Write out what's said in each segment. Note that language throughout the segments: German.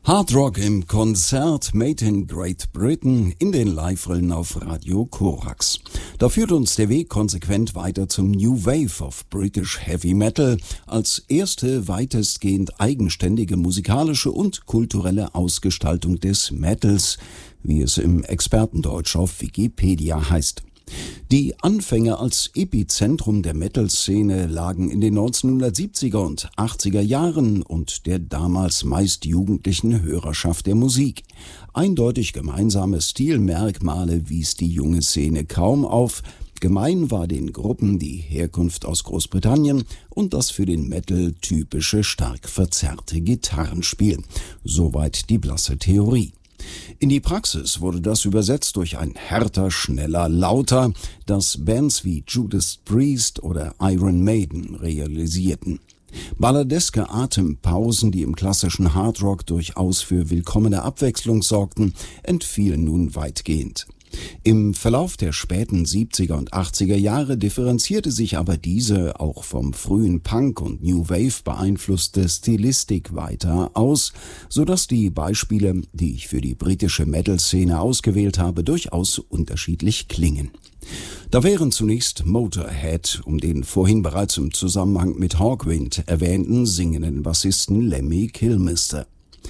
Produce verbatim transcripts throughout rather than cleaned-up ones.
Hard Rock im Konzert, Made in Great Britain, in den Live-Rillen auf Radio Korax. Da führt uns der Weg konsequent weiter zum New Wave of British Heavy Metal als erste weitestgehend eigenständige musikalische und kulturelle Ausgestaltung des Metals, wie es im Expertendeutsch auf Wikipedia heißt. Die Anfänge als Epizentrum der Metal-Szene lagen in den neunzehnhundertsiebziger und achtziger Jahren und der damals meist jugendlichen Hörerschaft der Musik. Eindeutig gemeinsame Stilmerkmale wies die junge Szene kaum auf. Gemein war den Gruppen die Herkunft aus Großbritannien und das für den Metal typische stark verzerrte Gitarrenspiel. Soweit die blasse Theorie. In die Praxis wurde das übersetzt durch ein härter, schneller, lauter, das Bands wie Judas Priest oder Iron Maiden realisierten. Balladeske Atempausen, die im klassischen Hardrock durchaus für willkommene Abwechslung sorgten, entfielen nun weitgehend. Im Verlauf der späten siebziger und achtziger Jahre differenzierte sich aber diese auch vom frühen Punk und New Wave beeinflusste Stilistik weiter aus, sodass die Beispiele, die ich für die britische Metal-Szene ausgewählt habe, durchaus unterschiedlich klingen. Da wären zunächst Motorhead, um den vorhin bereits im Zusammenhang mit Hawkwind erwähnten singenden Bassisten Lemmy Kilmister.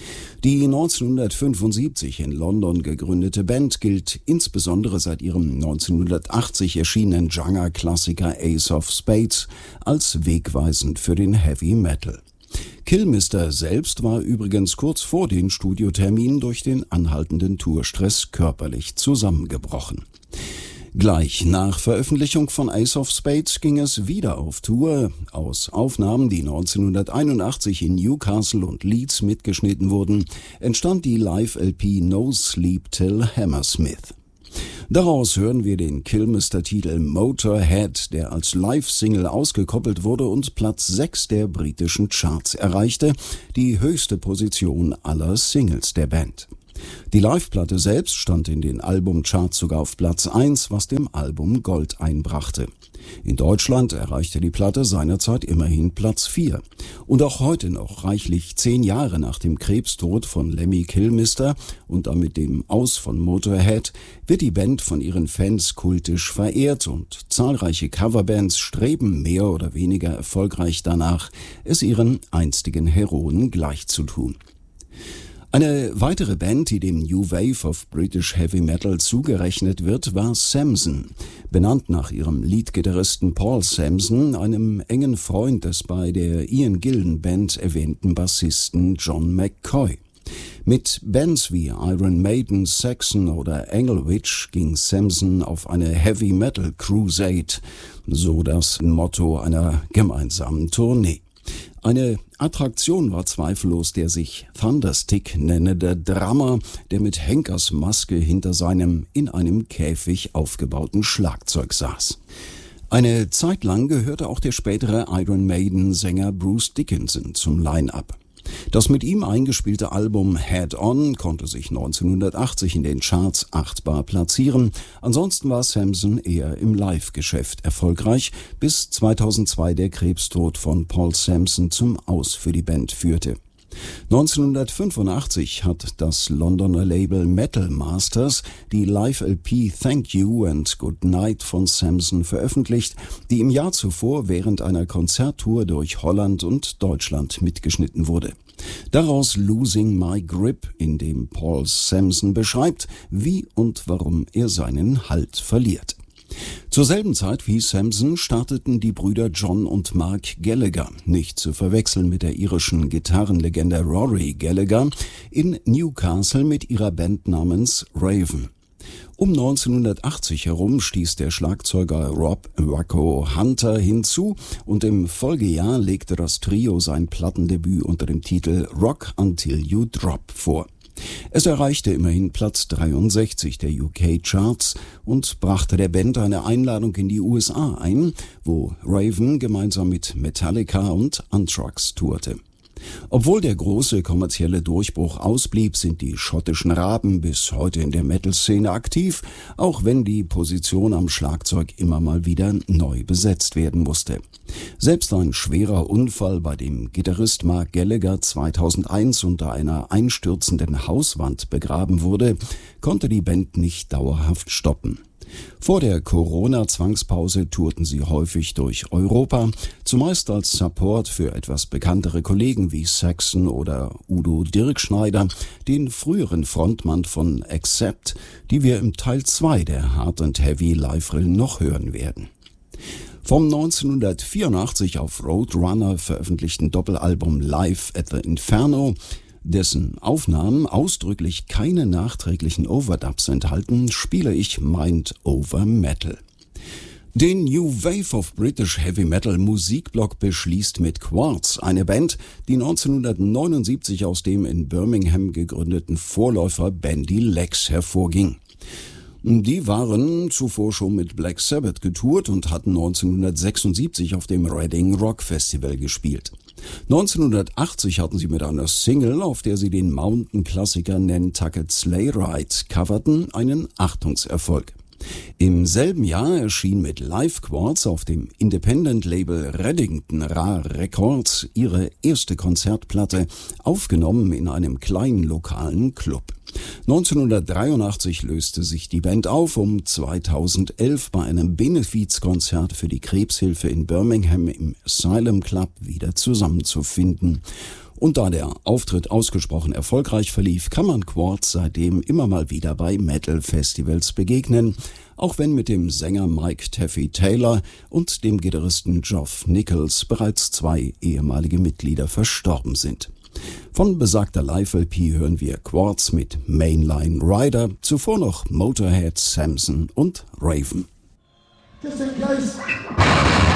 Die neunzehnhundertfünfundsiebzig in London gegründete Band gilt insbesondere seit ihrem neunzehnhundertachtzig erschienenen Genre-Klassiker Ace of Spades als wegweisend für den Heavy Metal. Kilmister selbst war übrigens kurz vor den Studioterminen durch den anhaltenden Tourstress körperlich zusammengebrochen. Gleich nach Veröffentlichung von Ace of Spades ging es wieder auf Tour. Aus Aufnahmen, die neunzehnhunderteinundachtzig in Newcastle und Leeds mitgeschnitten wurden, entstand die Live-L P No Sleep Till Hammersmith. Daraus hören wir den Kilmister-Titel Motorhead, der als Live-Single ausgekoppelt wurde und Platz sechs der britischen Charts erreichte, die höchste Position aller Singles der Band. Die Live-Platte selbst stand in den Albumcharts sogar auf Platz eins, was dem Album Gold einbrachte. In Deutschland erreichte die Platte seinerzeit immerhin Platz vier. Und auch heute noch, reichlich zehn Jahre nach dem Krebstod von Lemmy Kilmister und damit dem Aus von Motorhead, wird die Band von ihren Fans kultisch verehrt und zahlreiche Coverbands streben mehr oder weniger erfolgreich danach, es ihren einstigen Heroen gleichzutun. Eine weitere Band, die dem New Wave of British Heavy Metal zugerechnet wird, war Samson, benannt nach ihrem Leadgitarristen Paul Samson, einem engen Freund des bei der Ian Gillan Band erwähnten Bassisten John McCoy. Mit Bands wie Iron Maiden, Saxon oder Engelwich ging Samson auf eine Heavy Metal Crusade, so das Motto einer gemeinsamen Tournee. Eine Attraktion war zweifellos der sich Thunderstick nennende Drummer, der mit Henkersmaske hinter seinem in einem Käfig aufgebauten Schlagzeug saß. Eine Zeit lang gehörte auch der spätere Iron Maiden-Sänger Bruce Dickinson zum Line-Up. Das mit ihm eingespielte Album Head On konnte sich neunzehnhundertachtzig in den Charts achtbar platzieren. Ansonsten war Samson eher im Live-Geschäft erfolgreich, bis zweitausendzwei der Krebstod von Paul Samson zum Aus für die Band führte. neunzehnhundertfünfundachtzig hat das Londoner Label Metal Masters die Live-L P Thank You and Good Night von Samson veröffentlicht, die im Jahr zuvor während einer Konzerttour durch Holland und Deutschland mitgeschnitten wurde. Daraus Losing My Grip, in dem Paul Samson beschreibt, wie und warum er seinen Halt verliert. Zur selben Zeit wie Samson starteten die Brüder John und Mark Gallagher, nicht zu verwechseln mit der irischen Gitarrenlegende Rory Gallagher, in Newcastle mit ihrer Band namens Raven. Um neunzehnhundertachtzig herum stieß der Schlagzeuger Rob Wacko Hunter hinzu und im Folgejahr legte das Trio sein Plattendebüt unter dem Titel Rock Until You Drop vor. Es erreichte immerhin Platz dreiundsechzig der U K-Charts und brachte der Band eine Einladung in die U S A ein, wo Raven gemeinsam mit Metallica und Anthrax tourte. Obwohl der große kommerzielle Durchbruch ausblieb, sind die schottischen Raben bis heute in der Metal-Szene aktiv, auch wenn die Position am Schlagzeug immer mal wieder neu besetzt werden musste. Selbst ein schwerer Unfall, bei dem Gitarrist Mark Gallagher zweitausendeins unter einer einstürzenden Hauswand begraben wurde, konnte die Band nicht dauerhaft stoppen. Vor der Corona-Zwangspause tourten sie häufig durch Europa, zumeist als Support für etwas bekanntere Kollegen wie Saxon oder Udo Dirkschneider, den früheren Frontmann von Accept, die wir im Teil zwei der Hard and Heavy Live-Rillen noch hören werden. Vom neunzehnhundertvierundachtzig auf Roadrunner veröffentlichten Doppelalbum Live at the Inferno, dessen Aufnahmen ausdrücklich keine nachträglichen Overdubs enthalten, spiele ich Mind Over Metal. Den New Wave of British Heavy Metal Musikblock beschließt mit Quartz, eine Band, die neunzehnhundertneunundsiebzig aus dem in Birmingham gegründeten Vorläufer Bandy Legs hervorging. Die waren zuvor schon mit Black Sabbath getourt und hatten neunzehnhundertsechsundsiebzig auf dem Reading Rock Festival gespielt. neunzehnhundertachtzig hatten sie mit einer Single, auf der sie den Mountain-Klassiker Nantucket Sleigh Ride coverten, einen Achtungserfolg. Im selben Jahr erschien mit Live Quartz auf dem Independent-Label Reddington Ra Records ihre erste Konzertplatte, aufgenommen in einem kleinen lokalen Club. neunzehnhundertdreiundachtzig löste sich die Band auf, um zweitausendelf bei einem Benefizkonzert für die Krebshilfe in Birmingham im Asylum Club wieder zusammenzufinden. Und da der Auftritt ausgesprochen erfolgreich verlief, kann man Quartz seitdem immer mal wieder bei Metal-Festivals begegnen, auch wenn mit dem Sänger Mike Taffy Taylor und dem Gitarristen Geoff Nichols bereits zwei ehemalige Mitglieder verstorben sind. Von besagter Live-L P hören wir Quartz mit Mainline Rider, zuvor noch Motorhead, Samson und Raven.